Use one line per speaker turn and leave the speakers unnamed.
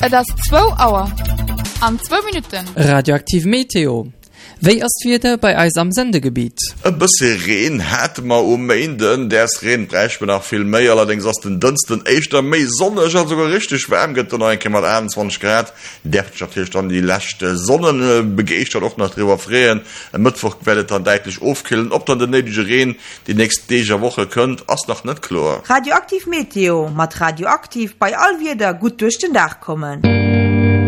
Das 2 Uhr. An 2 Minuten.
Radioaktiv Meteo. Wéi ass wieder bei eis am Sendegebiet?
E bësse Reen hat ma méinden, ders Reen bräich nach vill méi, allerdings ass den dënsten Eichter méi sonnech sogar richtig wärm gëtt an 1,21 Grad. Dercht an die lächte Sonnen begeicht och nach drüber freeen. Mëttwoch wellt an deitlich ofkillen, op dann den nedige Reen die nächst déger Woche kënnt ass noch net klar.
Radioaktiv Meteo mat radioaktiv bei all wieder gut durch den Dach kommen.